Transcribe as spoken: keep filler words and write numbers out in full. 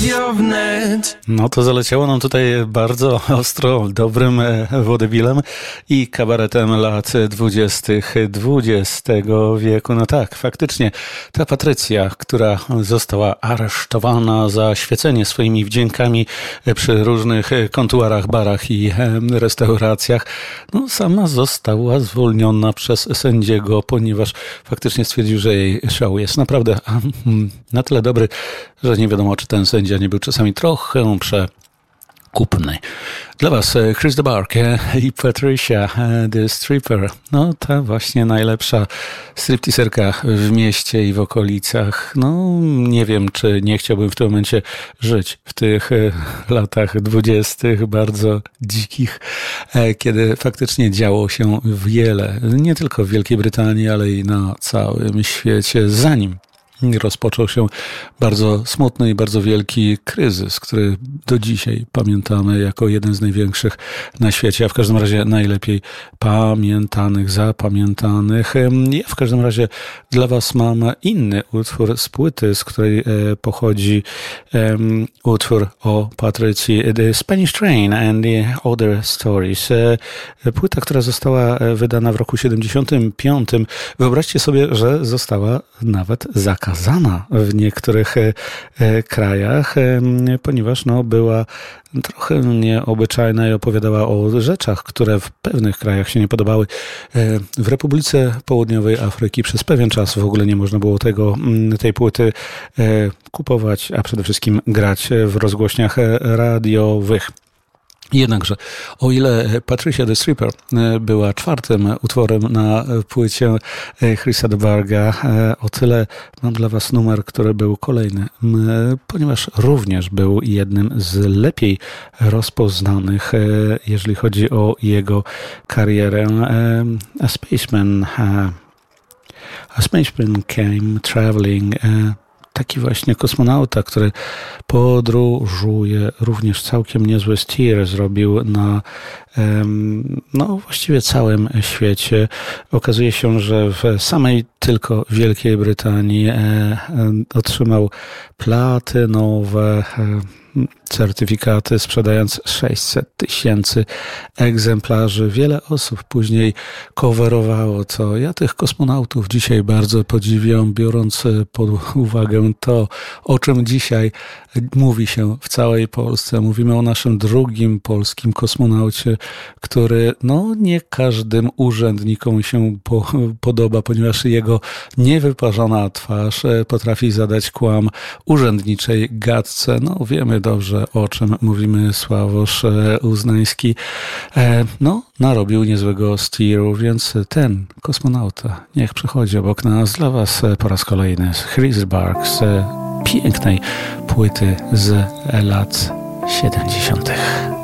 Radio Wnet. No to zaleciało nam tutaj bardzo ostro, dobrym wodebilem i kabaretem lat dwudziestych dwudziestego wieku. No tak, faktycznie ta Patrycja, która została aresztowana za świecenie swoimi wdziękami przy różnych kontuarach, barach i restauracjach, no sama została zwolniona przez sędziego, ponieważ faktycznie stwierdził, że jej show jest naprawdę na tyle dobry, że nie wiadomo, czy ten sędzia nie był czasami trochę przekupny. Dla Was Chris de Burgh i Patricia the Stripper. No ta właśnie najlepsza stripteaserka w mieście i w okolicach. No nie wiem, czy nie chciałbym w tym momencie żyć w tych latach dwudziestych, bardzo dzikich, kiedy faktycznie działo się wiele, nie tylko w Wielkiej Brytanii, ale i na całym świecie, zanim rozpoczął się bardzo smutny i bardzo wielki kryzys, który do dzisiaj pamiętamy jako jeden z największych na świecie, a w każdym razie najlepiej pamiętanych, zapamiętanych. Ja w każdym razie dla Was mam inny utwór z płyty, z której pochodzi um, utwór o Patrycji, The Spanish Train and the Other Stories. Płyta, która została wydana w roku siedemdziesiątym piątym. Wyobraźcie sobie, że została nawet zakazana w niektórych e, e, krajach, e, ponieważ no, była trochę nieobyczajna i opowiadała o rzeczach, które w pewnych krajach się nie podobały. E, w Republice Południowej Afryki przez pewien czas w ogóle nie można było tego, tej płyty e, kupować, a przede wszystkim grać w rozgłośniach radiowych. Jednakże, o ile Patricia the Stripper była czwartym utworem na płycie Chrisa de Burgha, o tyle mam dla Was numer, który był kolejny, ponieważ również był jednym z lepiej rozpoznanych, jeżeli chodzi o jego karierę. A Spaceman, a Spaceman Came Traveling. Taki właśnie kosmonauta, który podróżuje, również całkiem niezły steer zrobił na no właściwie całym świecie. Okazuje się, że w samej tylko Wielkiej Brytanii otrzymał platynowe certyfikaty, sprzedając sześćset tysięcy egzemplarzy. Wiele osób później coverowało to. Ja tych kosmonautów dzisiaj bardzo podziwiam, biorąc pod uwagę to, o czym dzisiaj mówi się w całej Polsce. Mówimy o naszym drugim polskim kosmonaucie, który no nie każdym urzędnikom się po, podoba, ponieważ jego niewyparzona twarz potrafi zadać kłam urzędniczej gadce. No wiemy dobrze, o czym mówimy. Sławosz Uznański no narobił niezłego steeru, więc ten kosmonauta niech przechodzi obok nas. Dla Was po raz kolejny Chris de Burgh z pięknej płyty z lat siedemdziesiątych.